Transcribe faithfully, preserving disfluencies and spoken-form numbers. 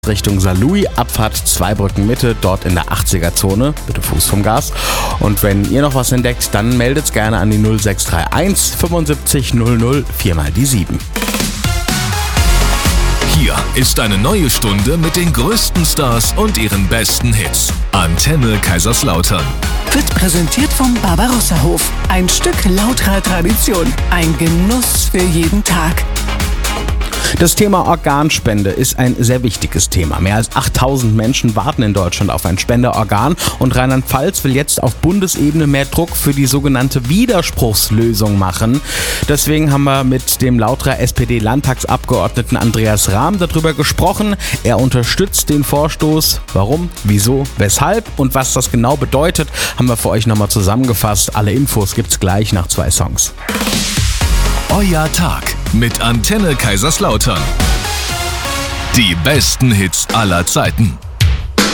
Richtung Saarlouis, Abfahrt Zweibrücken Mitte, dort in der achtziger-Zone, bitte Fuß vom Gas. Und wenn ihr noch was entdeckt, dann meldet's gerne an die null sechs drei eins fünfundsiebzig null null vier mal die sieben. Hier ist eine neue Stunde mit den größten Stars und ihren besten Hits. Antenne Kaiserslautern. Wird präsentiert vom Barbarossa-Hof. Ein Stück lauterer Tradition. Ein Genuss für jeden Tag. Das Thema Organspende ist ein sehr wichtiges Thema. Mehr als achttausend Menschen warten in Deutschland auf ein Spenderorgan und Rheinland-Pfalz will jetzt auf Bundesebene mehr Druck für die sogenannte Widerspruchslösung machen. Deswegen haben wir mit dem Lauterer S P D-Landtagsabgeordneten Andreas Rahm darüber gesprochen. Er unterstützt den Vorstoß. Warum, wieso, weshalb und was das genau bedeutet, haben wir für euch nochmal zusammengefasst. Alle Infos gibt's gleich nach zwei Songs. Euer Tag mit Antenne Kaiserslautern. Die besten Hits aller Zeiten.